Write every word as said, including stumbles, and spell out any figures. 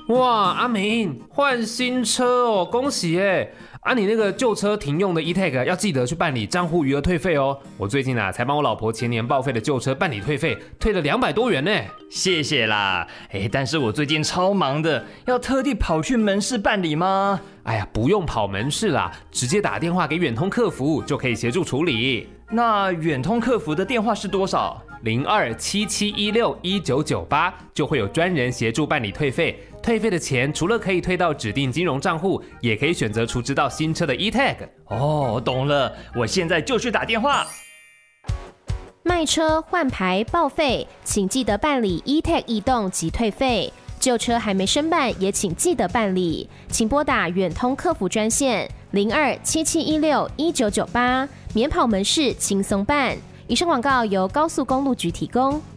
哇，阿明换新车哦，恭喜耶！啊，你那个旧车停用的 E-Tag 要记得去办理账户余额退费哦。我最近啊才帮我老婆前年报废的旧车办理退费，退了两百多元呢。 谢谢啦，哎，但是我最近超忙的，要特地跑去门市办理吗？ 哎呀，不用跑门市啦，直接打电话给远通客服就可以协助处理。 那远通客服的电话是多少？ 零二七七一六一九九八，就会有专人协助办理退费。退费的钱除了可以退到指定金融账户，也可以选择储值到新车的 E-Tag。 哦，懂了，我现在就去打电话。 卖车换牌报废，请记得办理 E-Tag 异动及退费。旧车还没申办，也请记得办理，请拨打远通客服专线零二七七一六一九九八，免跑门市轻松办。以上广告由高速公路局提供。